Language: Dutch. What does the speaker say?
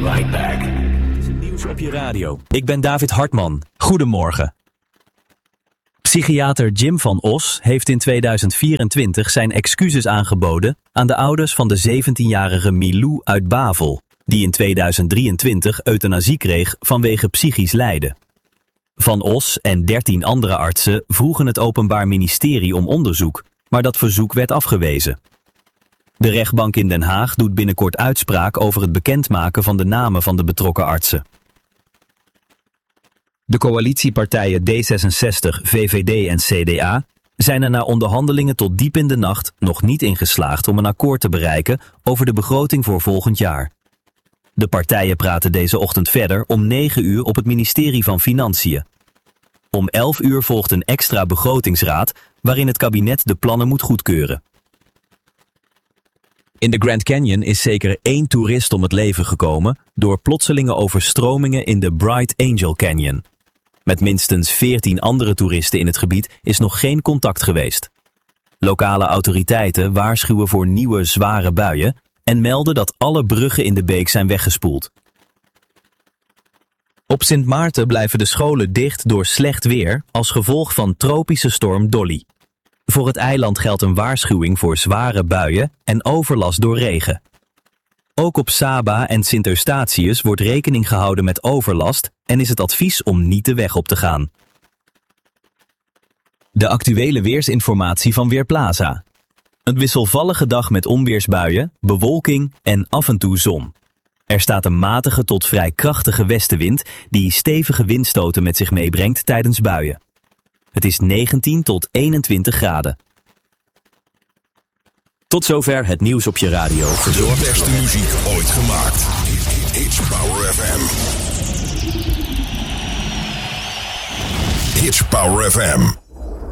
right back. Nieuws op je radio. Ik ben David Hartman. Goedemorgen. Psychiater Jim van Os heeft in 2024 zijn excuses aangeboden aan de ouders van de 17-jarige Milou uit Bavel, die in 2023 euthanasie kreeg vanwege psychisch lijden. Van Os en 13 andere artsen vroegen het Openbaar Ministerie om onderzoek, maar dat verzoek werd afgewezen. De rechtbank in Den Haag doet binnenkort uitspraak over het bekendmaken van de namen van de betrokken artsen. De coalitiepartijen D66, VVD en CDA zijn er na onderhandelingen tot diep in de nacht nog niet in geslaagd om een akkoord te bereiken over de begroting voor volgend jaar. De partijen praten deze ochtend verder om 9 uur op het ministerie van Financiën. Om 11 uur volgt een extra begrotingsraad waarin het kabinet de plannen moet goedkeuren. In de Grand Canyon is zeker 1 toerist om het leven gekomen door plotselinge overstromingen in de Bright Angel Canyon. Met minstens 14 andere toeristen in het gebied is nog geen contact geweest. Lokale autoriteiten waarschuwen voor nieuwe zware buien en melden dat alle bruggen in de beek zijn weggespoeld. Op Sint Maarten blijven de scholen dicht door slecht weer als gevolg van tropische storm Dolly. Voor het eiland geldt een waarschuwing voor zware buien en overlast door regen. Ook op Saba en Sint Eustatius wordt rekening gehouden met overlast en is het advies om niet de weg op te gaan. De actuele weersinformatie van Weerplaza. Een wisselvallige dag met onweersbuien, bewolking en af en toe zon. Er staat een matige tot vrij krachtige westenwind die stevige windstoten met zich meebrengt tijdens buien. Het is 19 tot 21 graden. Tot zover het nieuws op je radio. De beste muziek ooit gemaakt. It's Power FM. It's Power FM.